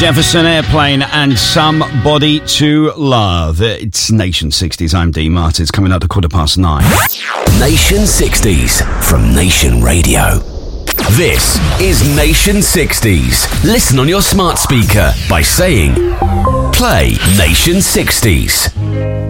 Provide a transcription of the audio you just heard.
Jefferson Airplane and Somebody to Love. It's Nation 60s. I'm Dean Martin. It's coming up to 9:15. Nation 60s from Nation Radio. This is Nation 60s. Listen on your smart speaker by saying, play Nation 60s.